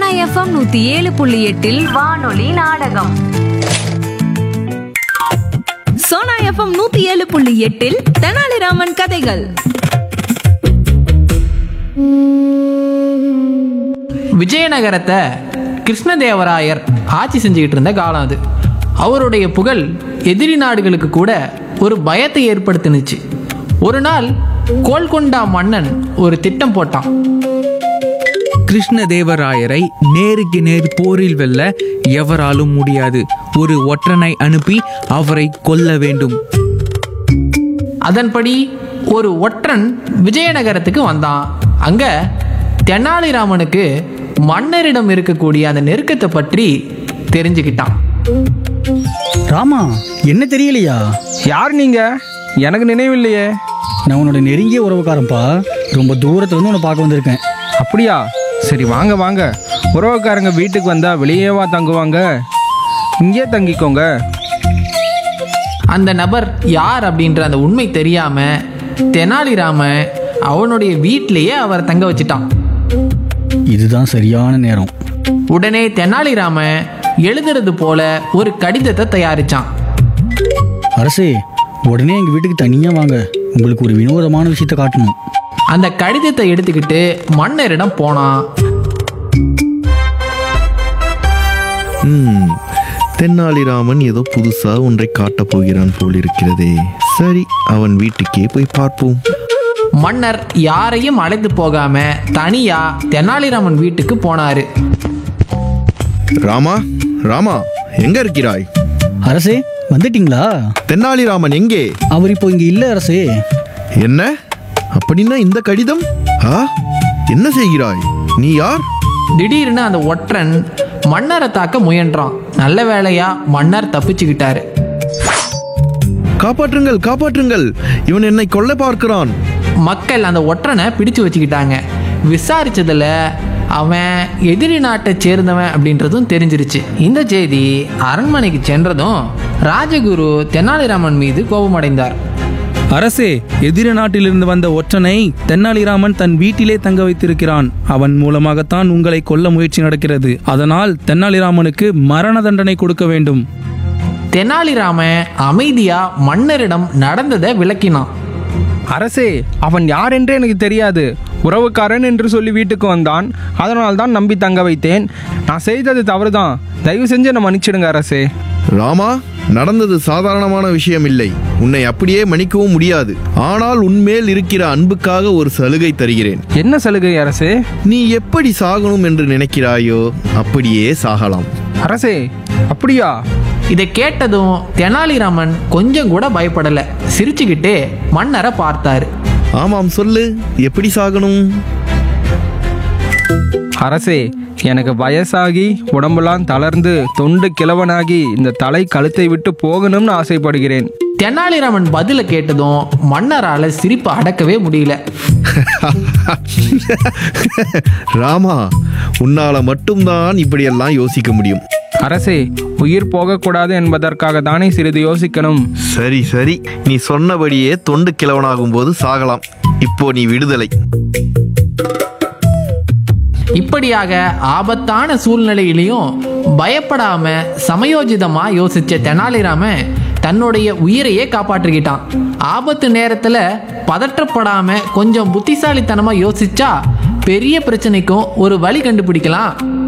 Sona FM 107.8 வானொலி நாடகம். Sona FM 107.8 Tenali Raman கதைகள். விஜயநகரத்தை கிருஷ்ணதேவராயர் ஆட்சி செஞ்சுக்கிட்டு இருந்த காலம் அது. அவருடைய புகழ் எதிரி நாடுகளுக்கு கூட ஒரு பயத்தை ஏற்படுத்தினுச்சு. ஒரு நாள் கோல்கொண்டா மன்னன் ஒரு திட்டம் போட்டான். கிருஷ்ணதேவராயரை நேருக்கு நேர் போரில் வெல்ல எவராலும் முடியாது. ஒரு ஒற்றனை அனுப்பி அவரை கொல்ல வேண்டும். அதன்படி ஒரு ஒற்றன் விஜயநகரத்துக்கு வந்தான். அங்க தெனாலிராமனுக்கு மன்னரிடம் இருக்கக்கூடிய அந்த நெருக்கத்தை பற்றி தெரிஞ்சுக்கிட்டான். ராமா, என்ன தெரியலையா? யார் நீங்க? எனக்கு நினைவில்லையே. நான் உன்னோட நெருங்கிய உறவுக்காரன்பா. ரொம்ப தூரத்துல வந்து உன்னை பார்க்க வந்திருக்கேன். அப்படியா? சரி, வாங்க வாங்க. உறவுக்காரங்க வீட்டுக்கு வந்தா வெளியேவா தங்குவாங்க? இங்கே தங்கிக்கோங்க. அந்த நபர் யார் அப்படின்ற அந்த உண்மை தெரியாம தெனாலிராமன் அவனுடைய வீட்டிலேயே அவரை தங்க வச்சிட்டான். இதுதான் சரியான நேரம். உடனே தெனாலிராமன் எழுதுறது போல ஒரு கடிதத்தை தயாரிச்சான். அரசே, உடனே எங்க வீட்டுக்கு தனியா வாங்க. உங்களுக்கு ஒரு வினோதமான விஷயத்தை காட்டணும். அந்த கடிதத்தை எடுத்துக்கிட்டு மன்னரிடம் போனான். தென்னாலிராமன் ஏதோ புதுசா ஒன்றை காட்டப் போகிறான் போலிருக்கிறதே. சரி, அவன் வீட்டுக்கே போய் பார்ப்போம். மன்னர் யாரையும் அழைத்து போகாம தனியா தெனாலிராமன் வீட்டுக்கு போனாரு. ராமா, ராமா, எங்க இருக்கிறாய்? அரசே, வந்துட்டீங்களா? தென்னாலிராமன் எங்கே? அவர் இப்போ இங்க இல்ல அரசே. என்ன அப்படின்னா இந்த கடிதம்? என்ன செய்கிறாய்? நீ யார்? திடீர்னு அந்த ஒற்றன் மன்னரை தாக்க முயன்றான். நல்ல வேளையா மன்னர் தப்பிச்சுக்கிட்டாரு. காப்பாற்றுங்கள், காப்பாற்றுங்கள், இவன் என்னை கொல்ல பார்க்கிறான். மக்கள் அந்த ஒற்றனை பிடிச்சு வச்சுக்கிட்டாங்க. விசாரிச்சதுல அவன் எதிரி நாட்டை சேர்ந்தவன் அப்படின்றதும் தெரிஞ்சிருச்சு. இந்த செய்தி அரண்மனைக்கு சென்றதும் ராஜகுரு தெனாலிராமன் மீது கோபமடைந்தார். அரசே, எதிர நாட்டிலிருந்து வந்த ஒற்றனை தென்னாலிராமன் தன் வீட்டிலே தங்க வைத்திருக்கிறான். அவன் மூலமாகத்தான் உங்களை கொல்ல முயற்சி நடக்கிறது. அதனால் தென்னாலிராமனுக்கு மரண தண்டனை கொடுக்க வேண்டும். தெனாலிராமன் அமைதியா மன்னரிடம் நடந்ததை விளக்கினான். அரசே, அவன் யார் என்றே எனக்கு தெரியாது. உறவுக்காரன் என்று சொல்லி வீட்டுக்கு வந்தான். அதனால் தான் நம்பி தங்க வைத்தேன். நான் செய்தது தவறுதான். தயவு செஞ்சு என்னை மன்னிச்சிடுங்க அரசே. ராமா, நடந்தது சாதாரணமான விஷயம் இல்லை. உன்னை அப்படியே மன்னிக்கவும் முடியாது. ஆனால் உன்மேல் இருக்கிற அன்புக்காக ஒரு சலுகை தருகிறேன். என்ன சலுகை அரசே? நீ எப்படி சாகணும் என்று நினைக்கிறாயோ அப்படியே சாகலாம். அரசே, அப்படியா? இதை கேட்டதும் தெனாலிராமன் கொஞ்சம் கூட பயப்படல. சிரிச்சுக்கிட்டே மன்னரை பார்த்தாரு. ஆமாம், சொல்லு, எப்படி சாகணும்? அரசே, எனக்கு வயசாகி உடம்பெல்லாம் தளர்ந்து தொண்டு கிழவனாகி இந்த தலை கழுத்தை விட்டு போகணும்னு ஆசைப்படுகிறேன். தெனாலிராமன் பதில கேட்டதும் மன்னரால சிரிப்பு அடக்கவே முடியல. ராமா, உன்னால மட்டும்தான் இப்படியெல்லாம் யோசிக்க முடியும். அரசே, உயிர் போகக்கூடாது என்பதற்காக தானே சிறிது யோசிக்கணும். சரி சரி, நீ சொன்னபடியே தொண்டு கிழவனாகும் போது சாகலாம். இப்போ நீ விடுதலை. இப்படியாக ஆபத்தான சூழ்நிலையிலையும் பயப்படாம சமயோஜிதமா யோசிச்ச தெனாலிராமன் தன்னுடைய உயிரையே காப்பாற்றிக்கிட்டான். ஆபத்து நேரத்துல பதற்றப்படாம கொஞ்சம் புத்திசாலித்தனமா யோசிச்சா பெரிய பிரச்சனைக்கும் ஒரு வழி கண்டுபிடிக்கலாம்.